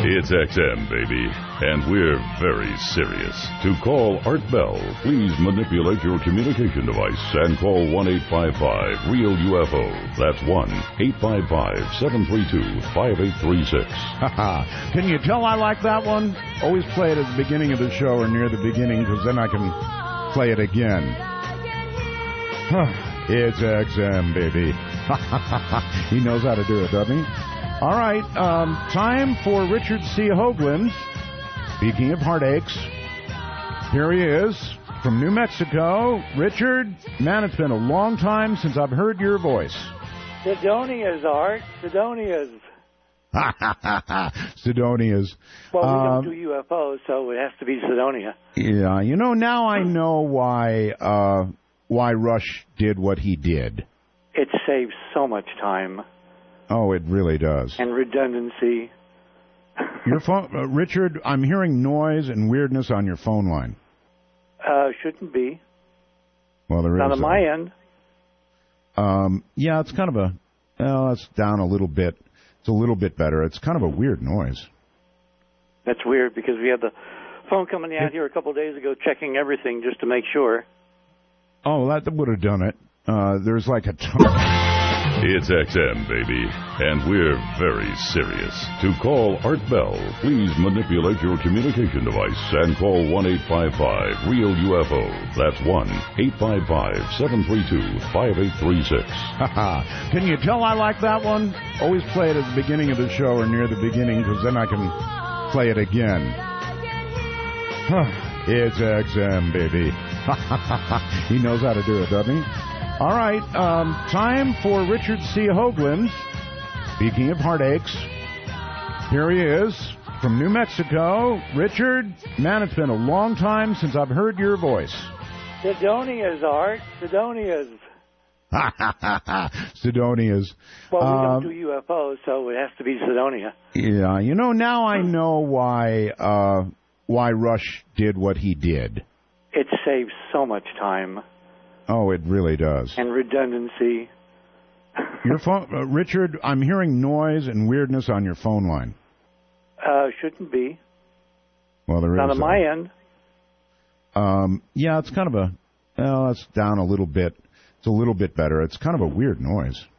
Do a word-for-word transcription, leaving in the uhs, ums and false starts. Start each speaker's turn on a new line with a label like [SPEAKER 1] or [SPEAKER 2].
[SPEAKER 1] It's X M, baby, and we're very serious. To call Art Bell, please manipulate your communication device and call one eight five five, REAL U F O. That's one eight five five, seven three two, five eight three six.
[SPEAKER 2] Can you tell I like that one? Always play it at the beginning of the show or near the beginning, because then I can play it again. It's X M, baby. He knows how to do it, doesn't he? All right, um, time for Richard C. Hoagland. Speaking of heartaches, here he is from New Mexico. Richard, man, it's been a long time since I've heard your voice.
[SPEAKER 3] Sidonias, Art. Sidonias.
[SPEAKER 2] Sidonias.
[SPEAKER 3] Well, we
[SPEAKER 2] um,
[SPEAKER 3] don't do U F Os, so it has to be Sidonia.
[SPEAKER 2] Yeah, you know, now I know why uh, why Rush did what he did.
[SPEAKER 3] It saves so much time.
[SPEAKER 2] Oh, it really does.
[SPEAKER 3] And redundancy.
[SPEAKER 2] Your phone, uh, Richard, I'm hearing noise and weirdness on your phone line.
[SPEAKER 3] Uh, shouldn't be.
[SPEAKER 2] Well, there
[SPEAKER 3] Not
[SPEAKER 2] is.
[SPEAKER 3] on my end.
[SPEAKER 2] Um, yeah, it's kind of a, well, it's down a little bit. It's a little bit better. It's kind of a weird noise.
[SPEAKER 3] That's weird because we had the phone company out here a couple of days ago checking everything just to make sure.
[SPEAKER 2] Oh, that would have done it. Uh, there's like a ton.
[SPEAKER 1] It's X M, baby, and we're very serious. To call Art Bell, please manipulate your communication device and call one eight five five, REAL U F O. That's one eight five five, seven three two, five eight three six.
[SPEAKER 2] Can you tell I like that one? Always play it at the beginning of the show or near the beginning, because then I can play it again. It's X M, baby. He knows how to do it, doesn't he? All right, um, time for Richard C. Hoagland. Speaking of heartaches, here he is from New Mexico. Richard, man, it's been a long time since I've heard your voice.
[SPEAKER 3] Sidonias, Art. Sidonias.
[SPEAKER 2] Sidonias.
[SPEAKER 3] Well, we
[SPEAKER 2] um,
[SPEAKER 3] don't do U F Os, so it has to be Sidonia.
[SPEAKER 2] Yeah, you know, now I know why uh, why Rush did what he did.
[SPEAKER 3] It saves so much time.
[SPEAKER 2] Oh, it really does.
[SPEAKER 3] And redundancy.
[SPEAKER 2] Your phone, uh, Richard, I'm hearing noise and weirdness on your phone line.
[SPEAKER 3] Uh, shouldn't be.
[SPEAKER 2] Well, there
[SPEAKER 3] Not
[SPEAKER 2] is.
[SPEAKER 3] on my end.
[SPEAKER 2] Um, yeah, it's kind of a, well, it's down a little bit. It's a little bit better. It's kind of a weird noise.